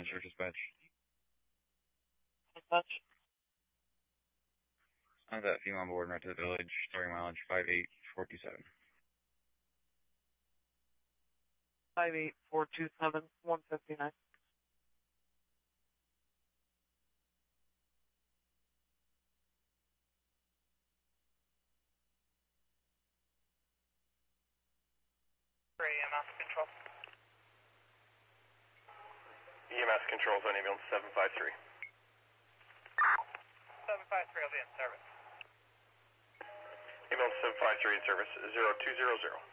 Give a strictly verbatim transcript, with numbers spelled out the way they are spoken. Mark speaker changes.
Speaker 1: Manager Dispatch.
Speaker 2: Dispatch.
Speaker 1: On that female on board, right to the village, starting mileage five eight four two seven.
Speaker 2: five eight four two seven, one fifty-nine.
Speaker 3: E M S control.
Speaker 4: E M S controls on ambulance seven five three.
Speaker 3: seven five three will be in service.
Speaker 4: Ambulance seven five three in service, zero two zero zero.